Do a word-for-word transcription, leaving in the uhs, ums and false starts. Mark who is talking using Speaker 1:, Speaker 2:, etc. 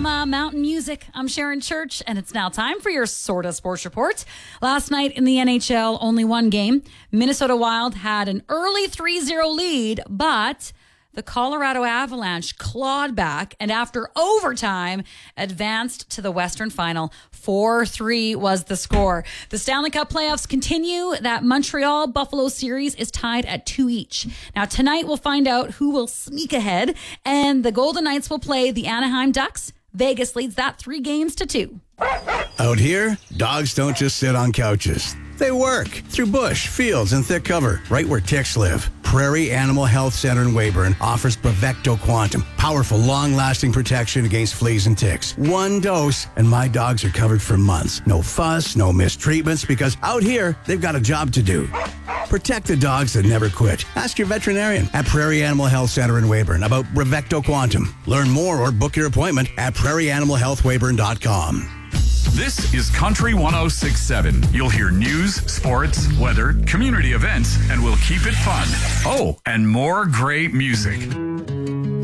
Speaker 1: from uh, Mountain Music. I'm Sharon Church, and it's now time for your Sorta Sports Report. Last night in the N H L, only one game. Minnesota Wild had an early three zero lead, but the Colorado Avalanche clawed back and after overtime advanced to the Western Final. four three was the score. The Stanley Cup playoffs continue. That Montreal-Buffalo series is tied at two each. Now tonight we'll find out who will sneak ahead, and the Golden Knights will play the Anaheim Ducks. Vegas leads that three games to two.
Speaker 2: Out here, dogs don't just sit on couches. They work through bush, fields, and thick cover, right where ticks live. Prairie Animal Health Center in Weyburn offers Brevecto Quantum, powerful, long-lasting protection against fleas and ticks. One dose, and my dogs are covered for months. No fuss, no mistreatments, because out here, they've got a job to do. Protect the dogs that never quit. Ask your veterinarian at Prairie Animal Health Center in Weyburn about Brevecto Quantum. Learn more or book your appointment at prairie animal health weyburn dot com.
Speaker 3: This is Country one oh six point seven. You'll hear news, sports, weather, community events, and we'll keep it fun. Oh, and more great music.